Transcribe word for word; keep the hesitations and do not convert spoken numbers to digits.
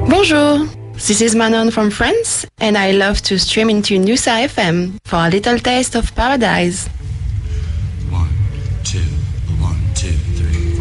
Bonjour, this is Manon from France, and I love to stream into Nusa F M for a little taste of paradise.